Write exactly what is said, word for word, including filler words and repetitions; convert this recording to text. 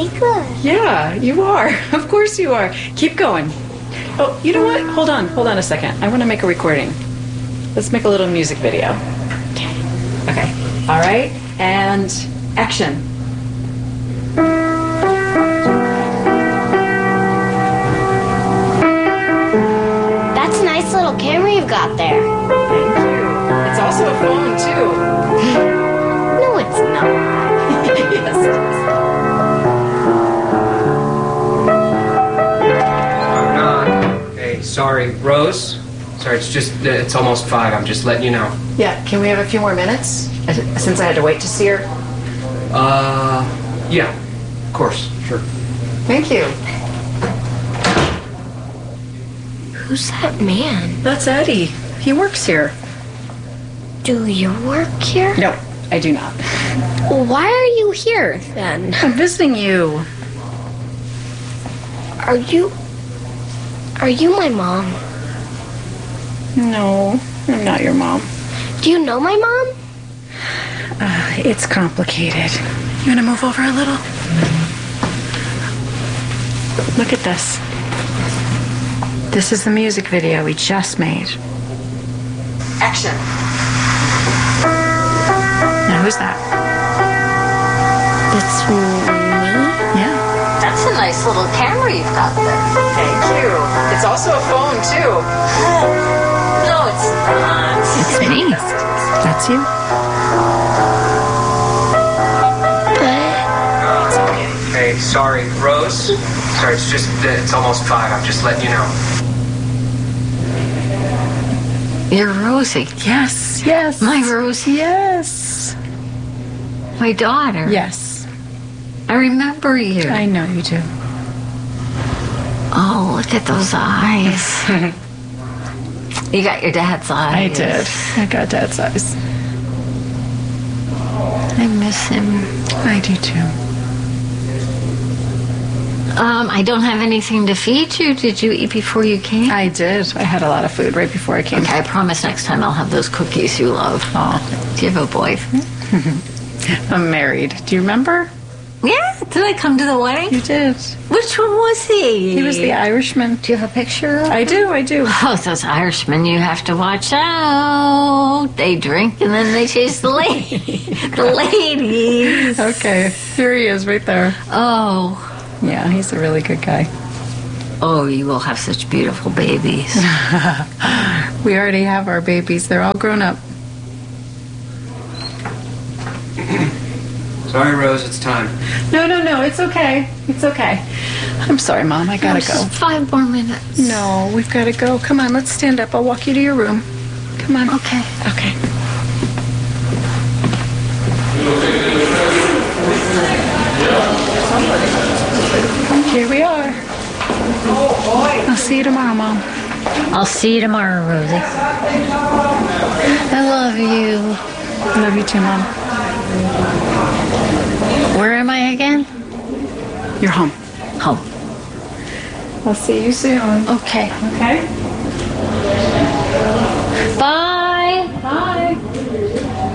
pretty good. Yeah, you are. Of course you are. Keep going. Oh, you know what? Hold on. Hold on a second. I want to make a recording. Let's make a little music video. Okay. Okay. All right. And action. That's a nice little camera you've got there. Thank you. It's also a phone, too. No, it's not. Yes, it is. Hey, sorry, Rose. Sorry, it's just, uh, it's almost five. I'm just letting you know. Yeah, can we have a few more minutes? Uh, Since I had to wait to see her. Uh, yeah, of course, sure. Thank you. Who's that man? That's Eddie. He works here. Do you work here? No, I do not. Why are you here, then? I'm visiting you. Are you... Are you my mom? No, I'm not your mom. Do you know my mom? Uh, it's complicated. You want to move over a little? Look at this. This is the music video we just made. Action. Now, who's that? It's me? Yeah. That's a nice little camera you've got there. Thank you. It's also a phone, too. No, it's not. It's me. That's you. But... Hey, sorry, Rose. Sorry, it's just, uh, it's almost five. I'm just letting you know. You're Rosie. Yes, yes. My Rosie. Yes. My daughter. Yes. I remember you. I know you do. Oh, look at those eyes. You got your dad's eyes. I did. I got Dad's eyes. I miss him. I do too. Um, I don't have anything to feed you. Did you eat before you came? I did. I had a lot of food right before I came. Okay, I promise next time I'll have those cookies you love. Oh. Do you have a boyfriend? I'm married. Do you remember? Yeah. Did I come to the wedding? You did. Which one was he? He was the Irishman. Do you have a picture of I him? do, I do. Oh, those Irishmen, you have to watch out. They drink and then they chase the, la- the ladies. Okay, here he is right there. Oh. Yeah, he's a really good guy. Oh, you will have such beautiful babies. We already have our babies. They're all grown up. Sorry, Rose, it's time. No, no, no, it's okay. It's okay. I'm sorry, Mom. I gotta go. Just five more minutes. No, we've gotta go. Come on, let's stand up. I'll walk you to your room. Come on. Okay. Okay. Here we are. I'll see you tomorrow, Mom. I'll see you tomorrow, Rosie. I love you. I love you too, Mom. Where am I again? You're home. Home. I'll see you soon. Okay. Okay?